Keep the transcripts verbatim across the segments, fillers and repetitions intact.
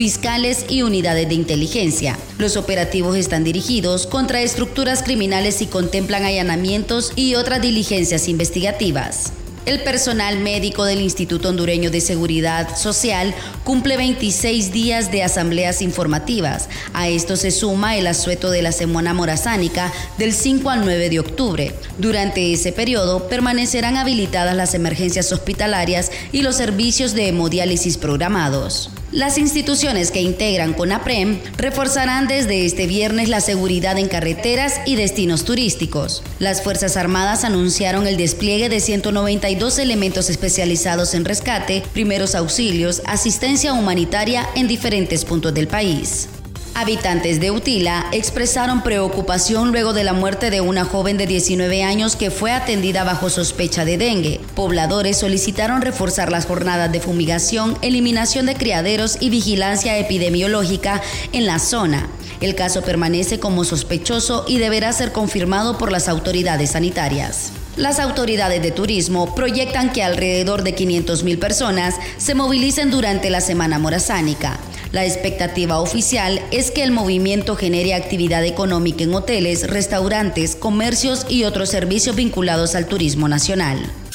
fiscales y unidades de inteligencia. Los operativos están dirigidos contra estructuras criminales y contemplan allanamientos y otras diligencias investigativas. El personal médico del Instituto Hondureño de Seguridad Social cumple veintiséis días de asambleas informativas. A esto se suma el asueto de la Semana Morazánica del cinco al nueve de octubre. Durante ese periodo permanecerán habilitadas las emergencias hospitalarias y los servicios de hemodiálisis programados. Las instituciones que integran CONAPREM reforzarán desde este viernes la seguridad en carreteras y destinos turísticos. Las Fuerzas Armadas anunciaron el despliegue de ciento noventa y dos elementos especializados en rescate, primeros auxilios, asistencia humanitaria en diferentes puntos del país. Habitantes de Utila expresaron preocupación luego de la muerte de una joven de diecinueve años que fue atendida bajo sospecha de dengue. Pobladores solicitaron reforzar las jornadas de fumigación, eliminación de criaderos y vigilancia epidemiológica en la zona. El caso permanece como sospechoso y deberá ser confirmado por las autoridades sanitarias. Las autoridades de turismo proyectan que alrededor de quinientas mil personas se movilicen durante la Semana Morazánica. La expectativa oficial es que el movimiento genere actividad económica en hoteles, restaurantes, comercios y otros servicios vinculados al turismo nacional.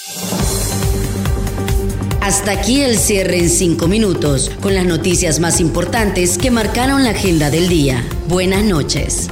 Hasta aquí el cierre en cinco minutos, con las noticias más importantes que marcaron la agenda del día. Buenas noches.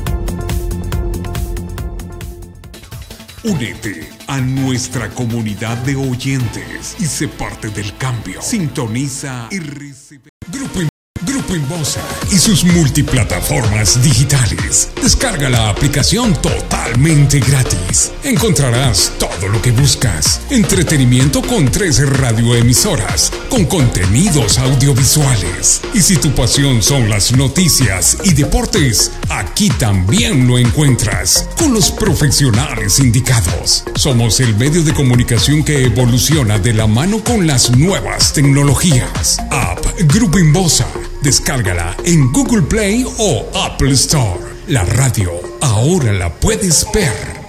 Únete a nuestra comunidad de oyentes y sé parte del cambio. Sintoniza y recibe. Grupo, Grupo Inbosa y sus multiplataformas digitales. Descarga la aplicación totalmente gratis. Encontrarás todo lo que buscas. Entretenimiento con trece radioemisoras, con contenidos audiovisuales. Y si tu pasión son las noticias y deportes, aquí también lo encuentras, con los profesionales indicados. Somos el medio de comunicación que evoluciona de la mano con las nuevas tecnologías. App Grupo Inbosa. Descárgala en Google Play o Apple Store. La radio ahora la puedes ver.